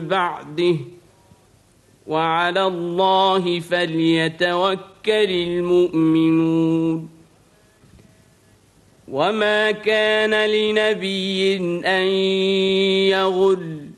بعده وعلى الله فليتوكل المؤمنون وما كان لنبي أن يغل